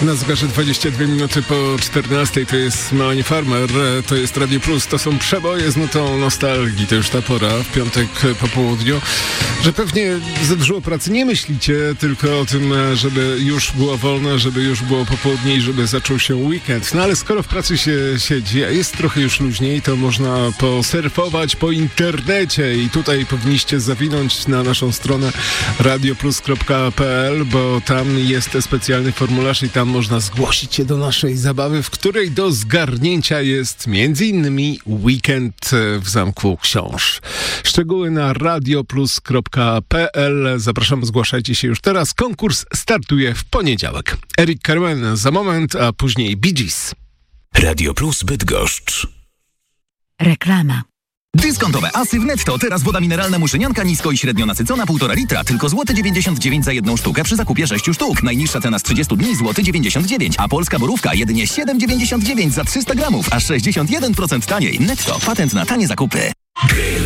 Na zegarze 22 minuty po 14 to jest Melanie Farmer, to jest Radio Plus, to są przeboje z nutą nostalgii, to już ta pora w piątek po południu, że pewnie za dużo pracy nie myślicie tylko o tym, żeby już było wolne, żeby już było popołudnie i żeby zaczął się weekend. No ale skoro w pracy się siedzi, a jest trochę już luźniej, to można posurfować po internecie i tutaj powinniście zawinąć na naszą stronę radioplus.pl, bo tam jest specjalny formularz i tam można zgłosić się do naszej zabawy, w której do zgarnięcia jest m.in. weekend w Zamku Książ. Szczegóły na radioplus.pl. Zapraszam, zgłaszajcie się już teraz. Konkurs startuje w poniedziałek. Eric Carmen za moment, a później Bee Gees. Radio Plus Bydgoszcz. Reklama. Dyskontowe asy w Netto. Teraz woda mineralna Muszynianka nisko i średnio nasycona 1,5 litra. Tylko złoty 99 za jedną sztukę przy zakupie 6 sztuk. Najniższa cena z 30 dni złoty 99, a polska borówka jedynie 7,99 za 300 gramów, aż 61% taniej. Netto. Patent na tanie zakupy.